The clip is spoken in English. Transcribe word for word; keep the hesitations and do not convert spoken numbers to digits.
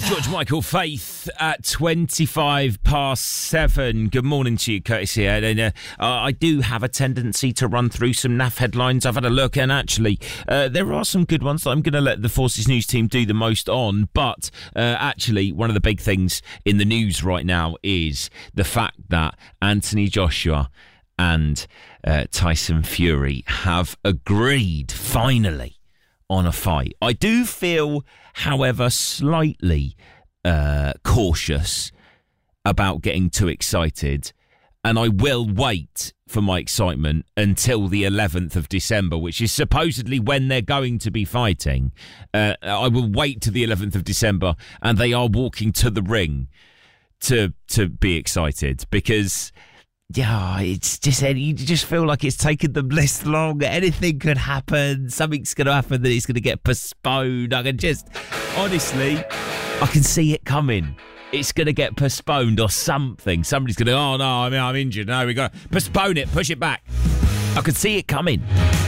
George Michael Faith at twenty-five past seven. Good morning to you, Curtis here. And, uh, I do have a tendency to run through some N A F headlines. I've had a look, and actually, uh, there are some good ones that I'm going to let the Forces News team do the most on. But uh, actually, one of the big things in the news right now is the fact that Anthony Joshua and uh, Tyson Fury have agreed, finally, on a fight. I do feel, however, slightly uh, cautious about getting too excited, and I will wait for my excitement until the eleventh of December, which is supposedly when they're going to be fighting. Uh, I will wait to the eleventh of December, and they are walking to the ring to to be excited, because yeah, it's just, you just feel like it's taken them this long. Anything could happen. Something's going to happen that it's going to get postponed. I can just, honestly, I can see it coming. It's going to get postponed or something. Somebody's going to, oh no, I mean, I'm injured. No, we got to postpone it, push it back. I can see it coming.